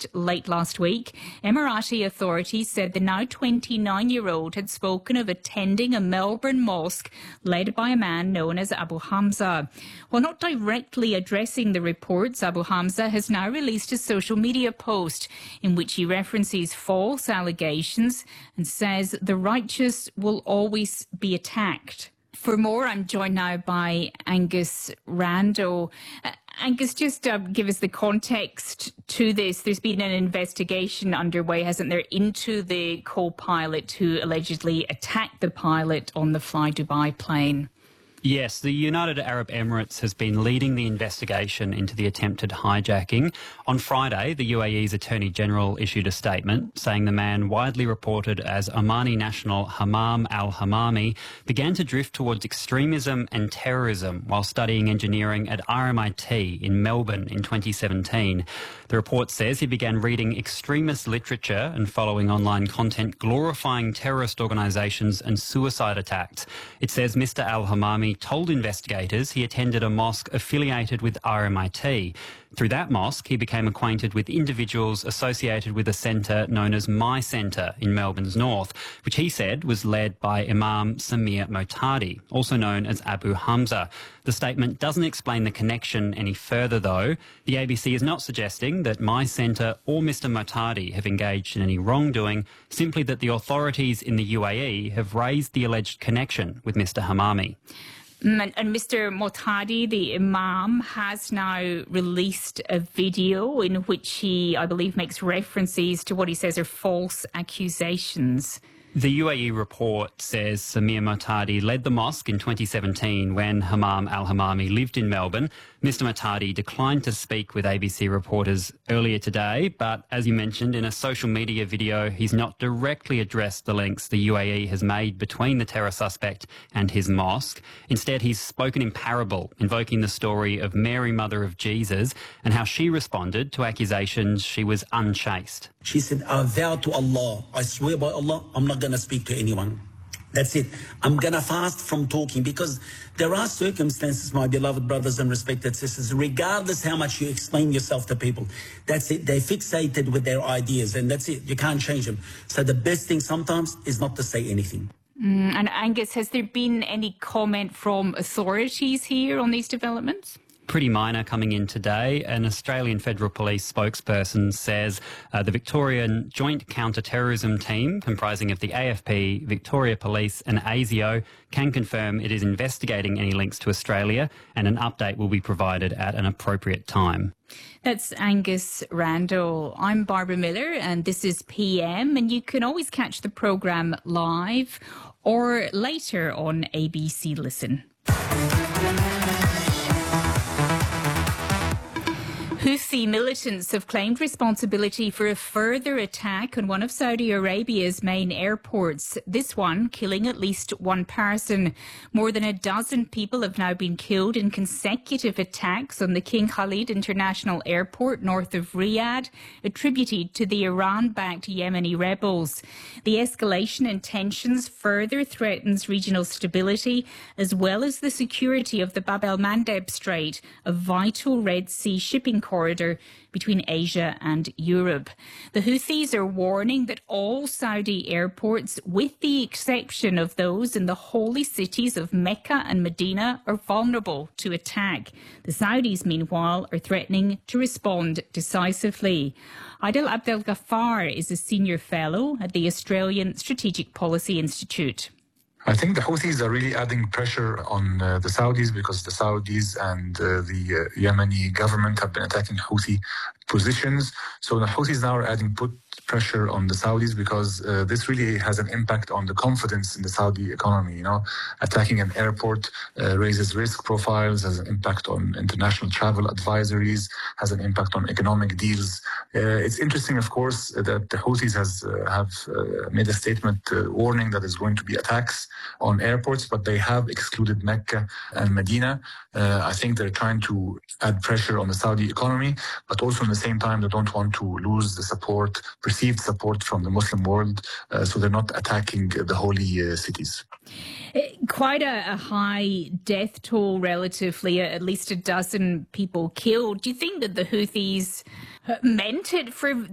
released late last week, Emirati authorities said the now 29-year-old had spoken of attending a Melbourne mosque led by a man known as Abu Hamza. While not directly addressing the reports, Abu Hamza has now released a social media post in which he references false allegations and says the righteous will always be attacked. For more, I'm joined now by Angus Randall. Angus, just give us the context to this. There's been an investigation underway, hasn't there, into the co-pilot who allegedly attacked the pilot on the Fly Dubai plane. Yes, the United Arab Emirates has been leading the investigation into the attempted hijacking. On Friday, the UAE's Attorney General issued a statement saying the man, widely reported as Omani national Hammam al-Hammami, began to drift towards extremism and terrorism while studying engineering at RMIT in Melbourne in 2017. The report says he began reading extremist literature and following online content glorifying terrorist organisations and suicide attacks. It says Mr al-Hammami told investigators he attended a mosque affiliated with RMIT. Through that mosque, he became acquainted with individuals associated with a centre known as My Centre in Melbourne's north, which he said was led by Imam Samir Motadi, also known as Abu Hamza. The statement doesn't explain the connection any further, though. The ABC is not suggesting that My Centre or Mr Motadi have engaged in any wrongdoing, simply that the authorities in the UAE have raised the alleged connection with Mr Hammami. And Mr Motadi, the Imam, has now released a video in which he, I believe, makes references to what he says are false accusations. The UAE report says Samir Motadi led the mosque in 2017 when Hammam al-Hammami lived in Melbourne. Mr Motadi declined to speak with ABC reporters earlier today, but as you mentioned, in a social media video, he's not directly addressed the links the UAE has made between the terror suspect and his mosque. Instead, he's spoken in parable, invoking the story of Mary, mother of Jesus, and how she responded to accusations she was unchaste. She said, I vow to Allah, I swear by Allah, I'm not going to speak to anyone. That's it. I'm going to fast from talking because there are circumstances, my beloved brothers and respected sisters, regardless how much you explain yourself to people. That's it. They're fixated with their ideas and that's it. You can't change them. So the best thing sometimes is not to say anything. And Angus, has there been any comment from authorities here on these developments? Pretty minor coming in today. An Australian Federal Police spokesperson says the Victorian Joint Counter-Terrorism Team, comprising of the AFP, Victoria Police and ASIO, can confirm it is investigating any links to Australia and an update will be provided at an appropriate time. That's Angus Randall. I'm Barbara Miller and this is PM, and you can always catch the programme live or later on ABC Listen. Houthi militants have claimed responsibility for a further attack on one of Saudi Arabia's main airports, this one killing at least one person. More than a dozen people have now been killed in consecutive attacks on the King Khalid International Airport north of Riyadh, attributed to the Iran-backed Yemeni rebels. The escalation in tensions further threatens regional stability as well as the security of the Bab el-Mandeb Strait, a vital Red Sea shipping corridor between Asia and Europe. The Houthis are warning that all Saudi airports, with the exception of those in the holy cities of Mecca and Medina, are vulnerable to attack. The Saudis, meanwhile, are threatening to respond decisively. Adel Abdel Ghaffar is a senior fellow at the Australian Strategic Policy Institute. I think the Houthis are really adding pressure on the Saudis because the Saudis and the Yemeni government have been attacking Houthi positions. So the Houthis now are adding pressure on the Saudis because this really has an impact on the confidence in the Saudi economy. You know, attacking an airport raises risk profiles, has an impact on international travel advisories, has an impact on economic deals. It's interesting, of course, that the Houthis have made a statement warning that there's going to be attacks on airports, but they have excluded Mecca and Medina. I think they're trying to add pressure on the Saudi economy, but also at the same time, they don't want to lose the support, perceived support from the Muslim world, so they're not attacking the holy cities. Quite a high death toll relatively, at least a dozen people killed. Do you think that the Houthis meant it for